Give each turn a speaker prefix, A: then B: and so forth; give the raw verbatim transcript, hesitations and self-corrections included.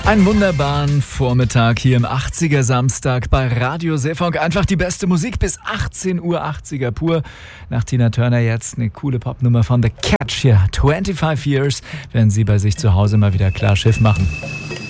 A: Einen wunderbaren Vormittag hier im achtziger Samstag bei Radio Seefunk. Einfach die beste Musik bis achtzehn Uhr, achtziger pur. Nach Tina Turner jetzt eine coole Popnummer von The Catch hier. fünfundzwanzig Years werden sie bei sich zu Hause mal wieder klar Schiff machen.